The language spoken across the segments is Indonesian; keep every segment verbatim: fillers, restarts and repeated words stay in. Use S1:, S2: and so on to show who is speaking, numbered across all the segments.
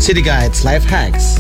S1: City Guides Life Hacks.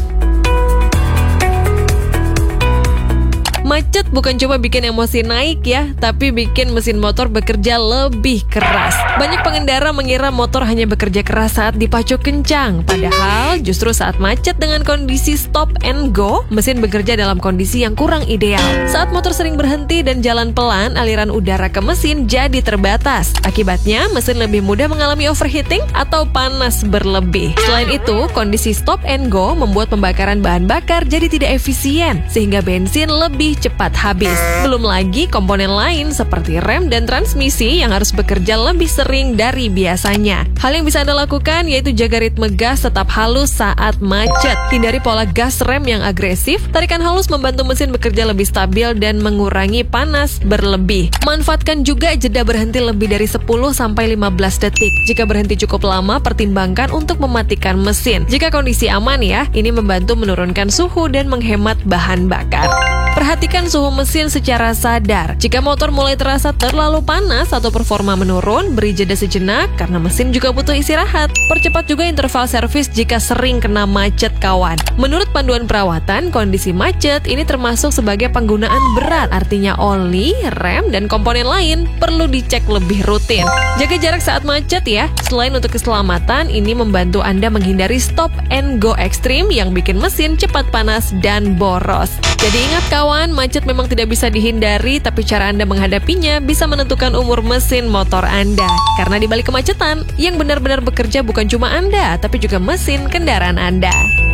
S2: Macet bukan cuma bikin emosi naik ya, tapi bikin mesin motor bekerja lebih keras. Banyak pengendara mengira motor hanya bekerja keras saat dipacu kencang. Padahal justru saat macet dengan kondisi stop and go, mesin bekerja dalam kondisi yang kurang ideal. Saat motor sering berhenti dan jalan pelan, aliran udara ke mesin jadi terbatas. Akibatnya, mesin lebih mudah mengalami overheating atau panas berlebih. Selain itu, kondisi stop and go membuat pembakaran bahan bakar jadi tidak efisien, sehingga bensin lebih cepat habis. Belum lagi komponen lain seperti rem dan transmisi yang harus bekerja lebih sering dari biasanya. Hal yang bisa Anda lakukan yaitu jaga ritme gas tetap halus saat macet. Hindari pola gas rem yang agresif. Tarikan halus membantu mesin bekerja lebih stabil dan mengurangi panas berlebih. Manfaatkan juga jeda berhenti lebih dari sepuluh sampai lima belas detik. Jika berhenti cukup lama, pertimbangkan untuk mematikan mesin. Jika kondisi aman ya, ini membantu menurunkan suhu dan menghemat bahan bakar. Perhatikan suhu mesin secara sadar. Jika motor mulai terasa terlalu panas atau performa menurun, beri jeda sejenak karena mesin juga butuh istirahat. Percepat juga interval servis jika sering kena macet kawan. Menurut panduan perawatan, kondisi macet ini termasuk sebagai penggunaan berat. Artinya oli, rem, dan komponen lain perlu dicek lebih rutin. Jaga jarak saat macet ya. Selain untuk keselamatan, ini membantu Anda menghindari stop and go ekstrim yang bikin mesin cepat panas dan boros. Jadi ingat kawan, macet memang tidak bisa dihindari, tapi cara Anda menghadapinya bisa menentukan umur mesin motor Anda. Karena di balik kemacetan, yang benar-benar bekerja bukan cuma Anda, tapi juga mesin kendaraan Anda.